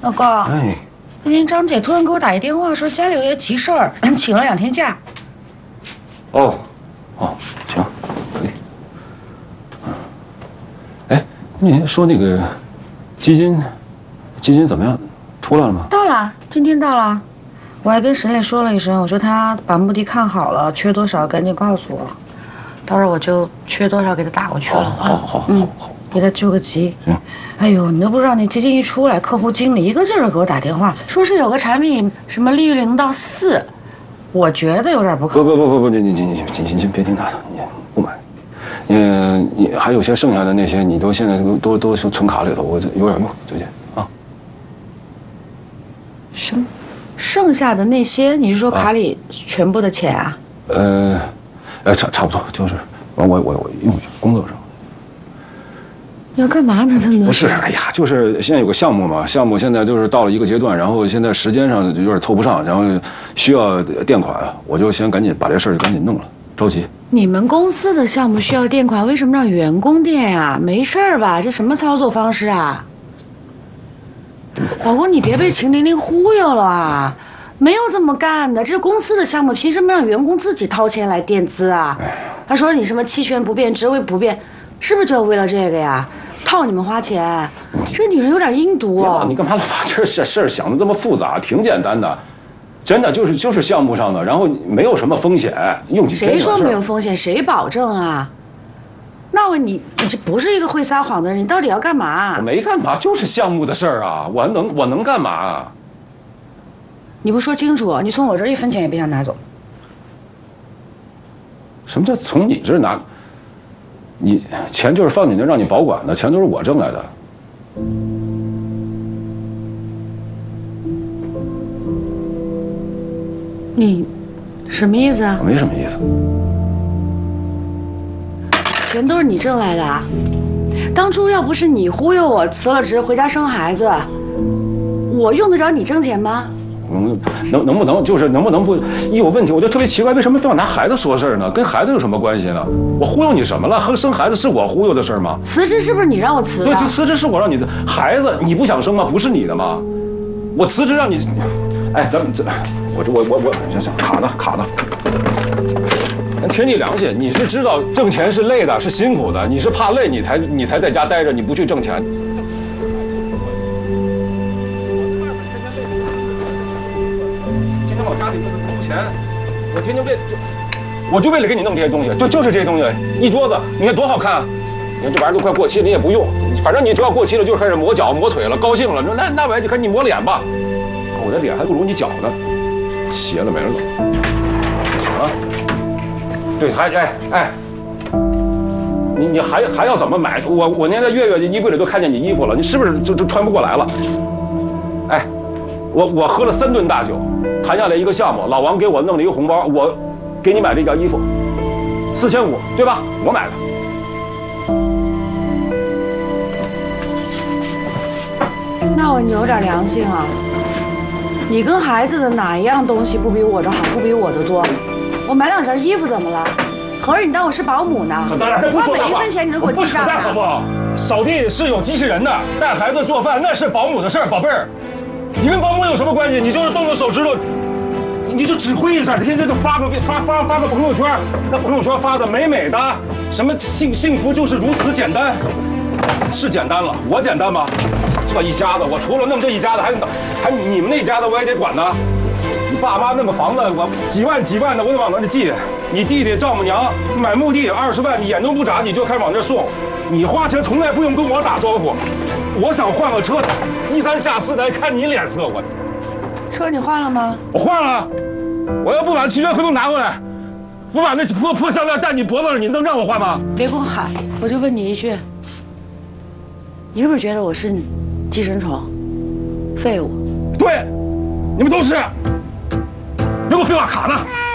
老公，哎，今天张姐突然给我打一电话，说家里有点急事儿，请了2天假。 哦，行，可以。哎，你说那个基金怎么样？出来了吗？ 到了，今天到了。我还跟沈磊说了一声，我说他把目的看好了，缺多少赶紧告诉我，到时候我就缺多少给他打过去了。 好， 给他救个急。 行。 哎呦，你都不知道，那基金一出来，客户经理一个劲儿的给我打电话，说是有个产品什么利率能到4，我觉得有点不可能。 不，你别听他的，你不买。你还有些剩下的那些，你都现在都存卡里头，我有点用，最近啊。 什么？剩下的那些，你是说卡里全部的钱啊？ 差不多，就是我用去工作上。 你要干嘛呢？这么多？ 不是，哎呀，就是现在有个项目嘛，项目现在就是到了一个阶段，然后现在时间上有点凑不上，然后需要垫款，我就先赶紧把这事儿赶紧弄了，着急。 你们公司的项目需要垫款，为什么让员工垫呀？没事儿吧？这什么操作方式啊？老公，你别被秦玲玲忽悠了啊！没有这么干的，这是公司的项目，凭什么让员工自己掏钱来垫资啊？他说你什么期权不变，职位不变，是不是就为了这个呀？套你们花钱，这女人有点阴毒哦！ 你干嘛老把这事儿想得这么复杂？挺简单的，真的就是项目上的，然后没有什么风险，用起谁说没有风险？谁保证啊？那你这不是一个会撒谎的人，你到底要干嘛？ 我没干嘛，就是项目的事儿啊，我能干嘛啊？ 你不说清楚，你从我这儿1分钱也别想拿走。 什么叫从你这儿拿？你钱就是放你那让你保管的，钱都是我挣来的。 你什么意思啊？ 我没什么意思。 钱都是你挣来的啊！当初要不是你忽悠我辞了职回家生孩子，我用得着你挣钱吗？ 能不能就是能不能不一有问题我就特别奇怪，为什么非要拿孩子说事儿呢？跟孩子有什么关系呢？我忽悠你什么了？生孩子是我忽悠的事儿吗？ 辞职是不是你让我辞的？ 对，辞职是我让你的。孩子你不想生吗？不是你的吗？我辞职让你，哎，咱们我想卡的。凭你良心，你是知道挣钱是累的，是辛苦的，你是怕累，你才在家待着，你不去挣钱。天天往家里投钱，我天天我就为了给你弄这些东西，就是这些东西，一桌子，你看多好看啊！你看这玩意儿都快过期了，你也不用，反正你只要过期了，就开始磨脚磨腿了，高兴了，那玩意儿就看你磨脸吧，我的脸还不如你脚呢，斜了没了都，啊！对，你还要怎么买？我那天月衣柜里都看见你衣服了，你是不是就穿不过来了？哎，我喝了3顿大酒，谈下来一个项目，老王给我弄了一个红包，我给你买了一件衣服，4500，对吧？我买的。 那你有点良心啊！你跟孩子的哪一样东西不比我的好，不比我的多？我买2件衣服怎么了？合着你当我是保姆呢？ 当然不说每1分钱你都给我记账好不好？扫地是有机器人的，带孩子做饭那是保姆的事儿，宝贝儿。你跟保姆有什么关系？你就是动动手指头，你就指挥一下，天天就发个朋友圈，那朋友圈发的美美的，什么幸福就是如此简单，是简单了，我简单吗？这一家子，我除了弄这一家子，还你们那家子我也得管呢。你爸妈弄个房子，我几万的我得往那里寄。你弟弟丈母娘买墓地20万，你眼都不眨你就开始往这送。你花钱从来不用跟我打招呼。我想换个车，1、3下4的看你脸色。我车你换了吗？ 我换了，我要不把契约合同拿过来，我把那破项链戴你脖子上，你能让我换吗？ 别给我喊，我就问你一句，你是不是觉得我是寄生虫、废物？ 对，你们都是。别给我废话，卡呢。